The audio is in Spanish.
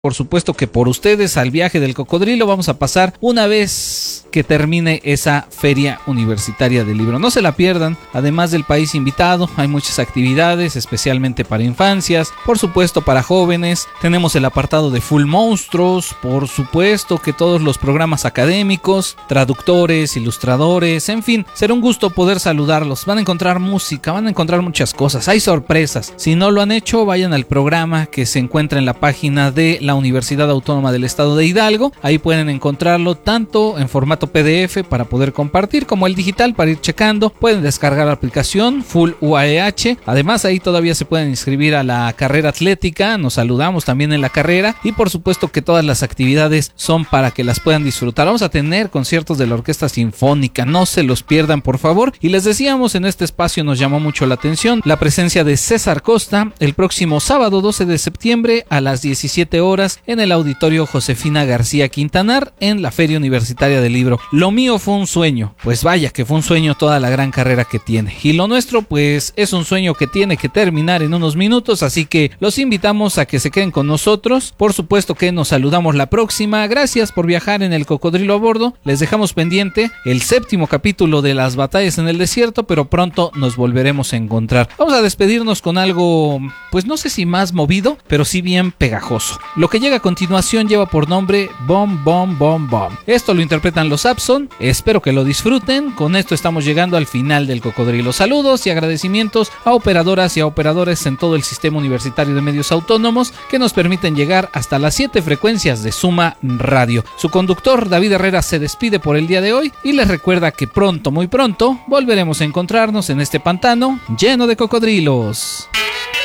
Por supuesto que por ustedes al viaje del cocodrilo vamos a pasar una vez que termine esa feria universitaria del libro. No se la pierdan, además del país invitado, hay muchas actividades, especialmente para infancias, por supuesto para jóvenes, tenemos el apartado de Full Monstruos, por supuesto que todos los programas académicos, traductores, ilustradores, en fin, será un gusto poder saludarlos, van a encontrar música, van a encontrar muchas cosas, hay sorpresas. Si no lo han hecho, vayan al programa que se encuentra en la página de la Universidad Autónoma del Estado de Hidalgo. Ahí pueden encontrarlo tanto en formato PDF para poder compartir como el digital para ir checando. Pueden descargar la aplicación Full UAEH. Además, ahí todavía se pueden inscribir a la carrera atlética. Nos saludamos también en la carrera y por supuesto que todas las actividades son para que las puedan disfrutar. Vamos a tener conciertos de la Orquesta Sinfónica, no se los pierdan por favor. Y les decíamos, en este espacio nos llamó mucho la atención la presencia de César Costa el próximo sábado 12 de septiembre a las 17 horas en el auditorio Josefina García Quintanar en la Feria Universitaria del Libro. Lo mío fue un sueño, pues vaya que fue un sueño toda la gran carrera que tiene, y lo nuestro pues es un sueño que tiene que terminar en unos minutos, así que los invitamos a que se queden con nosotros. Por supuesto que nos saludamos la próxima. Gracias por viajar en el Cocodrilo a bordo. Les dejamos pendiente el 7º capítulo de las batallas en el desierto, pero pronto nos volveremos a encontrar. Vamos a despedirnos con algo, pues no sé si más movido, pero sí bien pegajoso. Lo que llega a continuación lleva por nombre Bom Bom Bom Bom. Esto lo interpretan los Abson, espero que lo disfruten. Con esto estamos llegando al final del Cocodrilo. Saludos y agradecimientos a operadoras y a operadores en todo el sistema universitario de medios autónomos que nos permiten llegar hasta las 7 frecuencias de Suma Radio. Su conductor David Herrera se despide por el día de hoy y les recuerda que pronto, muy pronto, volveremos a encontrarnos en este pantano lleno de cocodrilos.